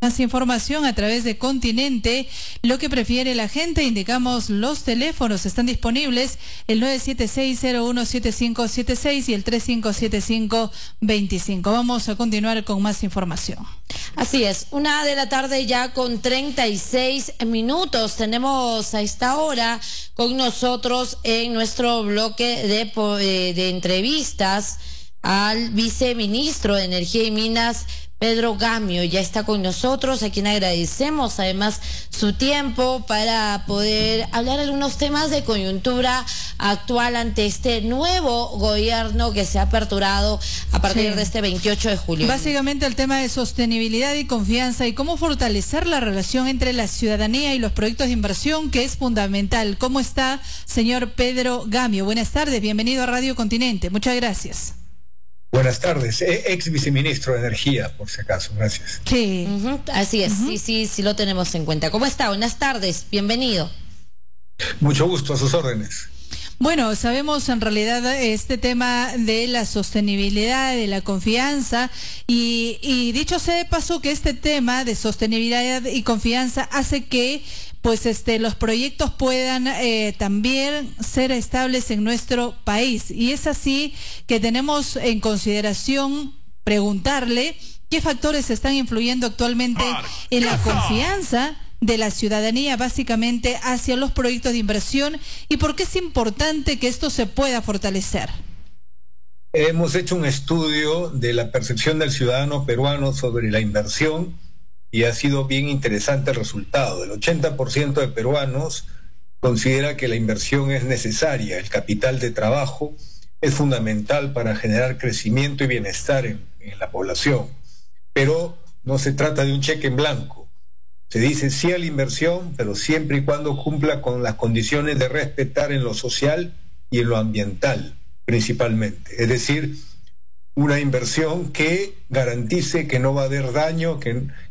Más información a través de Continente, lo que prefiere la gente. Indicamos los teléfonos, están disponibles el 976-017576 y el 357525. Vamos a continuar con más información. Así es, 1:00 p.m. ya con 36 minutos. Tenemos a esta hora con nosotros en nuestro bloque de entrevistas al viceministro de Energía y Minas, Pedro Gamio. Ya está con nosotros, a quien agradecemos además su tiempo para poder hablar algunos temas de coyuntura actual ante este nuevo gobierno que se ha aperturado a partir de este 28 de julio. Básicamente el tema de sostenibilidad y confianza y cómo fortalecer la relación entre la ciudadanía y los proyectos de inversión, que es fundamental. ¿Cómo está, señor Pedro Gamio? Buenas tardes, bienvenido a Radio Continente. Muchas gracias. Buenas tardes, ex viceministro de Energía, por si acaso, gracias. Sí. Así es, sí lo tenemos en cuenta. ¿Cómo está? Buenas tardes, bienvenido. Mucho gusto, a sus órdenes. Bueno, sabemos en realidad este tema de la sostenibilidad, de la confianza, y dicho sea de paso que este tema de sostenibilidad y confianza hace que pues los proyectos puedan también ser estables en nuestro país. Y es así que tenemos en consideración preguntarle qué factores están influyendo actualmente en la confianza de la ciudadanía básicamente hacia los proyectos de inversión y por qué es importante que esto se pueda fortalecer. Hemos hecho un estudio de la percepción del ciudadano peruano sobre la inversión y ha sido bien interesante el resultado. El 80% de peruanos considera que la inversión es necesaria. El capital de trabajo es fundamental para generar crecimiento y bienestar en la población. Pero no se trata de un cheque en blanco. Se dice sí a la inversión, pero siempre y cuando cumpla con las condiciones de respetar en lo social y en lo ambiental, principalmente. Es decir, una inversión que garantice que no va a haber daño, que